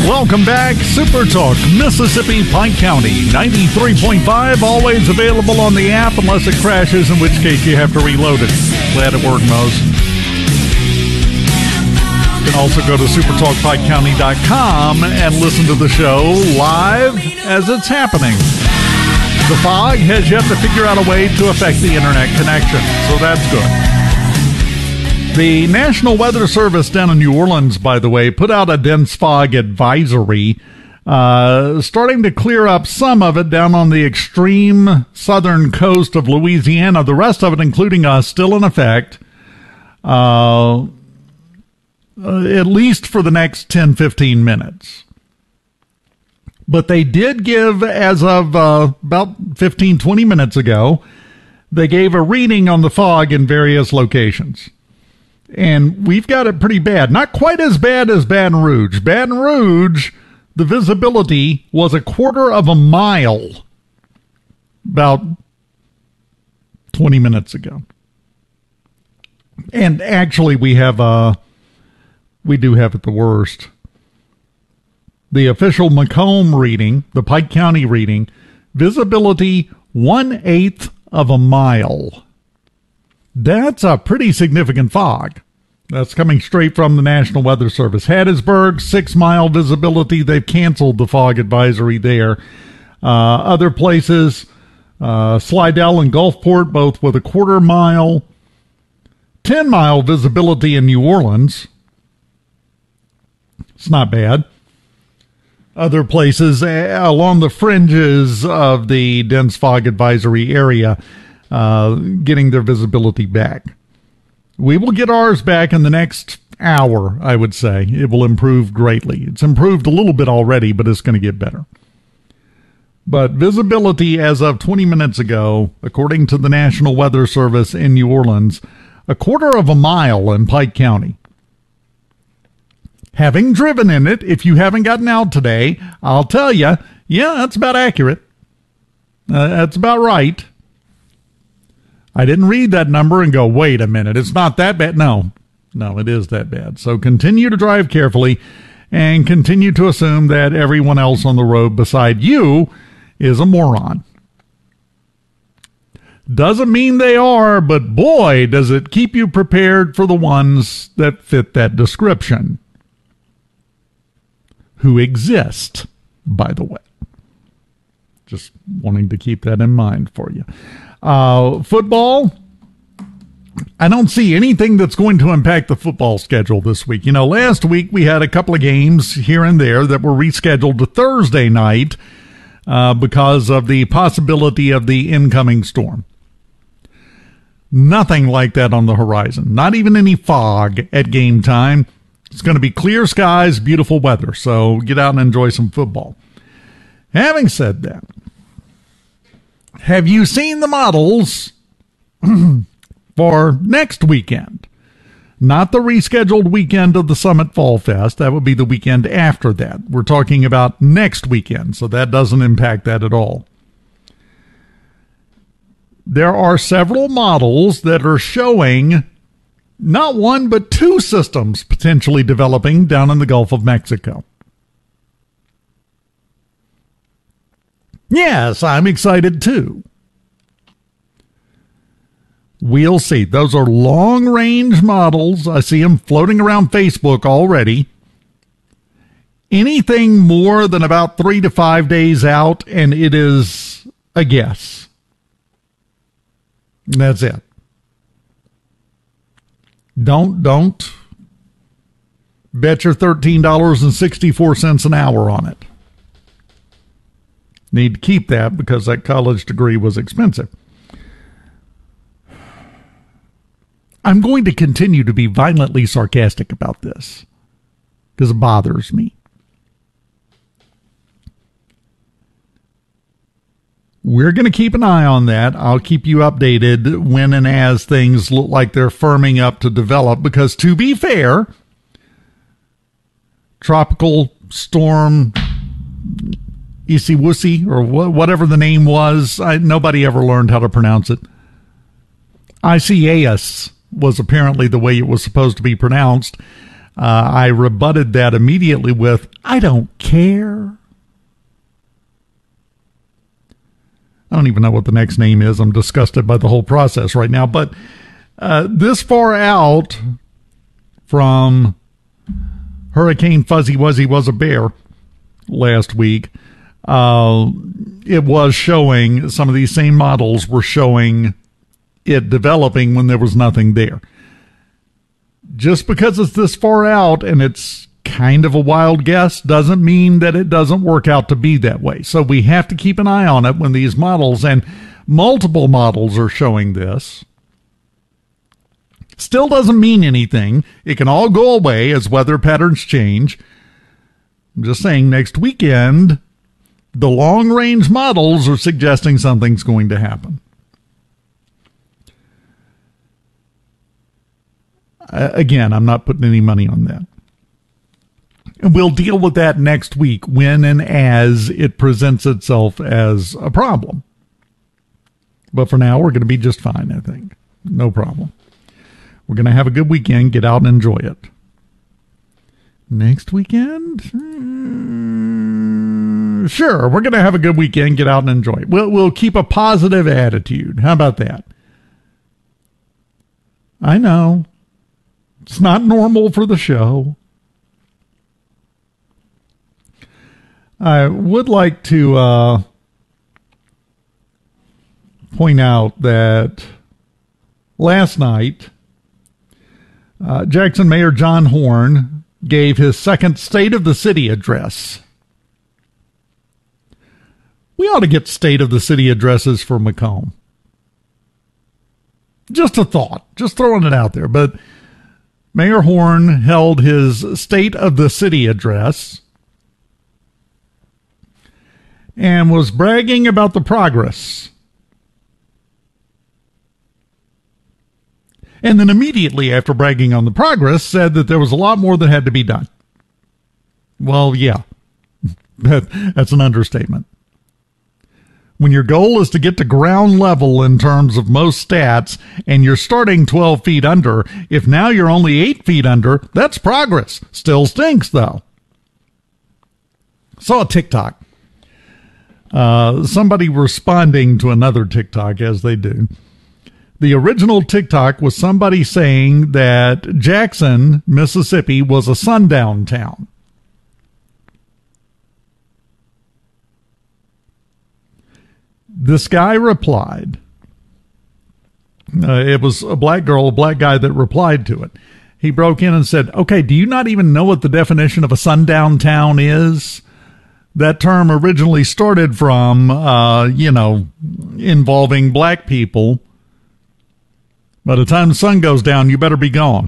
Welcome back. Super Talk, Mississippi, Pike County, 93.5. Always available on the app unless it crashes, in which case you have to reload it. Glad it worked, Mose. You can also go to supertalkpikecounty.com and listen to the show live as it's happening. The fog has yet to figure out a way to affect the internet connection, so that's good. The National Weather Service down in New Orleans, by the way, put out a dense fog advisory, starting to clear up some of it down on the extreme southern coast of Louisiana. The rest of it, including us, still in effect, at least for the next 10-15 minutes. But they did give, as of about 15-20 minutes ago, they gave a reading on the fog in various locations. And we've got it pretty bad. Not quite as bad as Baton Rouge. Baton Rouge, the visibility was 1/4 of a mile about 20 minutes ago. And actually, we do have it the worst. The official Macomb reading, the Pike County reading, visibility 1/8 of a mile. That's a pretty significant fog. That's coming straight from the National Weather Service. Hattiesburg, 6-mile visibility. They've canceled the fog advisory there. Other places, Slidell and Gulfport, both with 1/4 mile. 10-mile visibility in New Orleans. It's not bad. Other places along the fringes of the dense fog advisory area, getting their visibility back. We will get ours back in the next hour, I would say. It will improve greatly. It's improved a little bit already, but it's going to get better. But visibility as of 20 minutes ago, according to the National Weather Service in New Orleans, 1/4 of a mile in Pike County. Having driven in it, if you haven't gotten out today, I'll tell you, yeah, that's about accurate. That's about right. I didn't read that number and go, wait a minute, it's not that bad. No, it is that bad. So continue to drive carefully and continue to assume that everyone else on the road beside you is a moron. Doesn't mean they are, but boy, does it keep you prepared for the ones that fit that description. Who exist, by the way. Just wanting to keep that in mind for you. Football, I don't see anything that's going to impact the football schedule this week. You know, last week we had a couple of games here and there that were rescheduled to Thursday night because of the possibility of the incoming storm. Nothing like that on the horizon. Not even any fog at game time. It's going to be clear skies, beautiful weather. So get out and enjoy some football. Having said that, have you seen the models for next weekend? Not the rescheduled weekend of the Summit Fall Fest. That would be the weekend after that. We're talking about next weekend, so that doesn't impact that at all. There are several models that are showing not one, but 2 systems potentially developing down in the Gulf of Mexico. Yes, I'm excited too. We'll see. Those are long-range models. I see them floating around Facebook already. Anything more than about 3 to 5 days out, and it is a guess. And that's it. Don't bet your $13.64 an hour on it. Need to keep that because that college degree was expensive. I'm going to continue to be violently sarcastic about this because it bothers me. We're going to keep an eye on that. I'll keep you updated when and as things look like they're firming up to develop because, to be fair, Tropical Storm Isiwusi, or whatever the name was, nobody ever learned how to pronounce it. Isaias was apparently the way it was supposed to be pronounced. I rebutted that immediately with, I don't care. I don't even know what the next name is. I'm disgusted by the whole process right now. But this far out from Hurricane Fuzzy Wuzzy was a bear last week, it was showing, some of these same models were showing it developing when there was nothing there. Just because it's this far out and it's kind of a wild guess doesn't mean that it doesn't work out to be that way. So we have to keep an eye on it when these models, and multiple models are showing this. Still doesn't mean anything. It can all go away as weather patterns change. I'm just saying next weekend, the long-range models are suggesting something's going to happen. Again, I'm not putting any money on that. And we'll deal with that next week when and as it presents itself as a problem. But for now, we're going to be just fine, I think. No problem. We're going to have a good weekend. Get out and enjoy it. Next weekend? Sure, we're going to have a good weekend. Get out and enjoy it. We'll keep a positive attitude. How about that? I know. It's not normal for the show. I would like to point out that last night, Jackson Mayor John Horn gave his second State of the City address. We ought to get State of the City addresses for Macomb. Just a thought, just throwing it out there. But Mayor Horn held his State of the City address and was bragging about the progress. And then immediately after bragging on the progress, said that there was a lot more that had to be done. Well, yeah, that's an understatement. When your goal is to get to ground level in terms of most stats, and you're starting 12 feet under, if now you're only 8 feet under, that's progress. Still stinks, though. Saw a TikTok. Somebody responding to another TikTok, as they do. The original TikTok was somebody saying that Jackson, Mississippi, was a sundown town. This guy replied. It was a black girl, a black guy that replied to it. He broke in and said, okay, do you not even know what the definition of a sundown town is? That term originally started from, involving black people. By the time the sun goes down, you better be gone.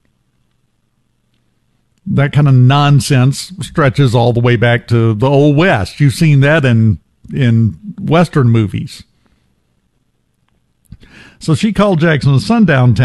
That kind of nonsense stretches all the way back to the Old West. You've seen that in Western movies. So she called Jackson a sundown town.